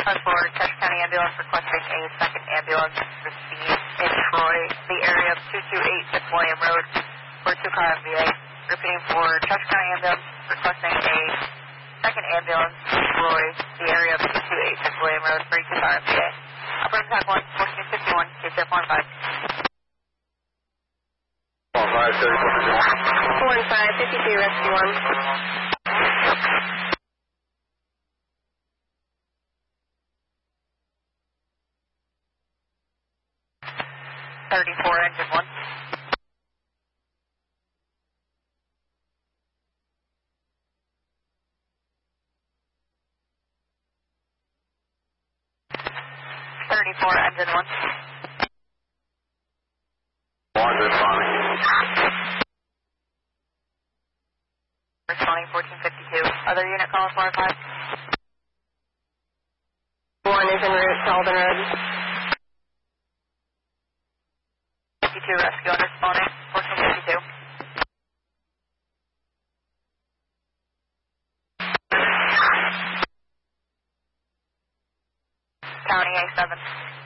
For Cache County Ambulance requesting a second ambulance to the scene in Troy, the area of 228 William Road for 2-car MVA. Repeating for Cache County Ambulance requesting a second ambulance in Troy, the area of 228 William Road for 2-car MVA. Operator Tech 1, 1451, KCF 15. 4552, Rescue 1. 34, engine 1. Engine 1. Responding 1452. Other unit calling 45. 1 is en route to Alden Road. 52 rescue on responding 1452. County A7.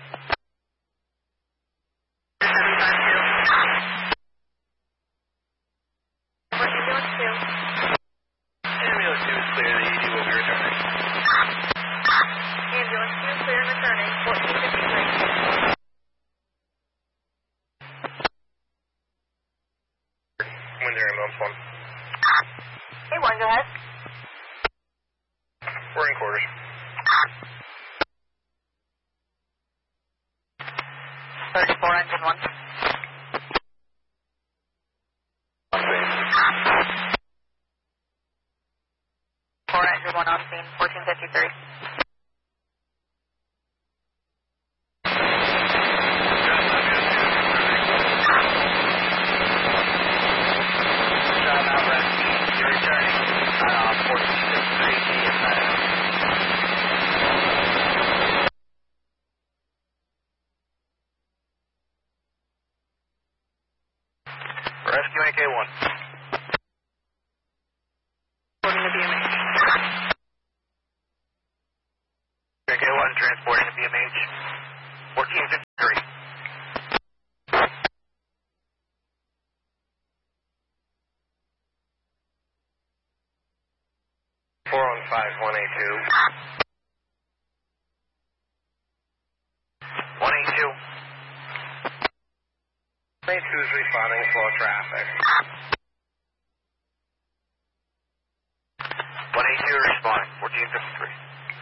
Hey, 1, go ahead. We're in quarters. 34, engine 1. 4, engine 1 on scene, 1453. Rescue AK1. Reporting to BMH. AK1 transporting to BMH. 1453. 415-182. 182. 182 is responding, slow traffic. 182 responding, 1453.